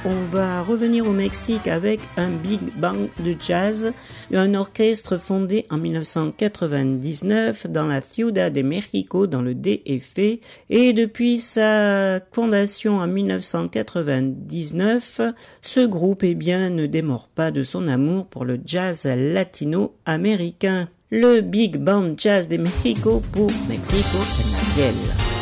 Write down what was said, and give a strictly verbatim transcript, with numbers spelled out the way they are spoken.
on va revenir au Mexique avec un big band de jazz, un orchestre fondé en mille neuf cent quatre-vingt-dix-neuf dans la Ciudad de México dans le D F et depuis sa fondation en mille neuf cent quatre-vingt-dix-neuf, ce groupe eh bien, ne démord pas de son amour pour le jazz latino-américain. Le Big Band Jazz de Mexico pour Mexico en la piel.